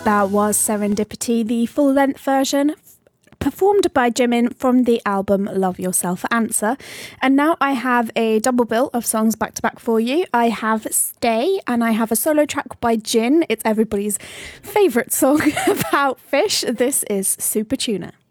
That was Serendipity, the full-length version performed by Jimin from the album Love Yourself Answer. And now I have a double bill of songs back to back for you. I have Stay and I have a solo track by Jin. It's everybody's favourite song about fish. This is Super Tuna.